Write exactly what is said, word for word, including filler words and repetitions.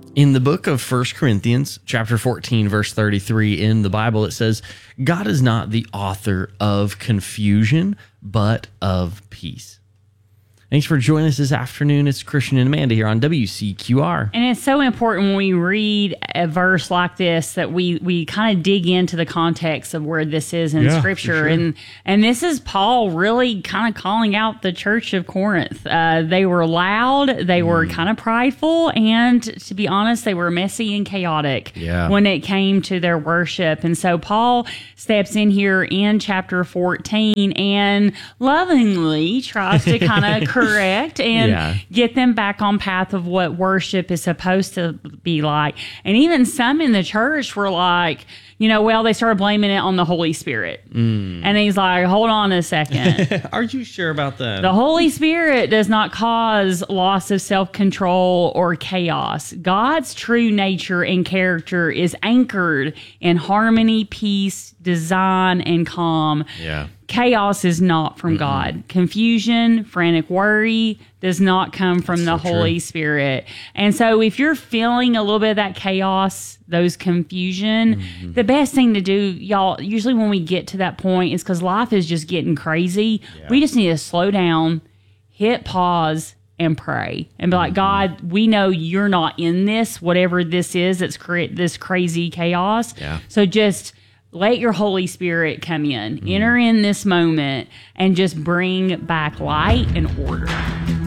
In the book of First Corinthians, chapter fourteen, verse thirty-three in the Bible, it says, God is not the author of confusion, but of peace. Thanks for joining us this afternoon. It's Christian and Amanda here on W C Q R. And it's so important when we read a verse like this that we we kind of dig into the context of where this is in yeah, Scripture. Sure. And and this is Paul really kind of calling out the church of Corinth. Uh, they were loud, they mm. were kind of prideful, and to be honest, they were messy and chaotic yeah. when it came to their worship. And so Paul steps in here in chapter fourteen and lovingly tries to kind of correct and yeah. get them back on path of what worship is supposed to be like. And even some in the church were like, you know, well, they started blaming it on the Holy Spirit. Mm. And he's like, hold on a second. Are you sure about that? The Holy Spirit does not cause loss of self-control or chaos. God's true nature and character is anchored in harmony, peace, design, and calm. Yeah. Chaos is not from mm-hmm. God. Confusion, frantic worry does not come from That's the so Holy true. Spirit. And so if you're feeling a little bit of that chaos, those confusion, mm-hmm. the best thing to do, y'all, usually when we get to that point is because life is just getting crazy. Yeah. We just need to slow down, hit pause, and pray and be like, mm-hmm. God, we know you're not in this, whatever this is that's create this crazy chaos. Yeah. So just let your Holy Spirit come in, mm. enter in this moment, and just bring back light and order.